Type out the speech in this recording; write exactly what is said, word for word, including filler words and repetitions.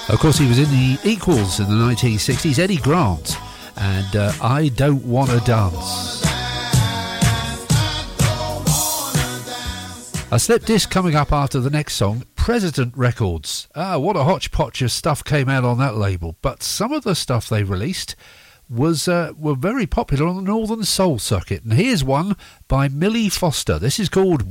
Of course, he was in the Equals in the nineteen sixties, Eddie Grant, and uh, I Don't Wanna Dance. A slip disc coming up after the next song, President Records. Ah, what a hodgepodge of stuff came out on that label, but some of the stuff they released was uh, were very popular on the Northern Soul circuit, and here's one by Millie Foster. This is called